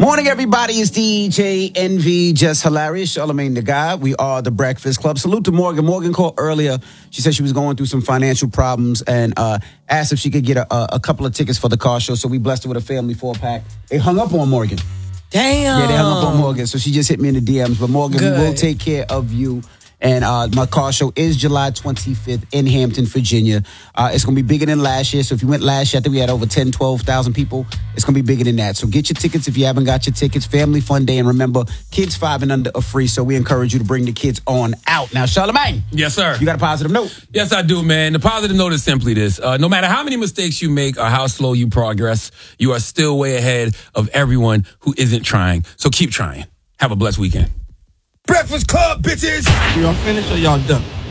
Morning, everybody. It's DJ NV, just hilarious. Charlamagne the Guy. We are the Breakfast Club. Salute to Morgan. Morgan called earlier. She said she was going through some financial problems and asked if she could get a couple of tickets for the car show. So we blessed her with a family 4-pack. They hung up on Morgan. Damn. Yeah, they hung up on Morgan. So she just hit me in the DMs. But Morgan, Good. we will take care of you. And my car show is July 25th in Hampton, Virginia. It's going to be bigger than last year. So if you went last year, I think we had over 10, 12,000 people. It's going to be bigger than that. So get your tickets if you haven't got your tickets. Family fun day. And remember, kids 5 and under are free. So we encourage you to bring the kids on out. Now, Charlamagne. Yes, sir. You got a positive note? Yes, I do, man. The positive note is simply this. No matter how many mistakes you make or how slow you progress, you are still way ahead of everyone who isn't trying. So keep trying. Have a blessed weekend. Breakfast Club, bitches! Y'all finished or y'all done?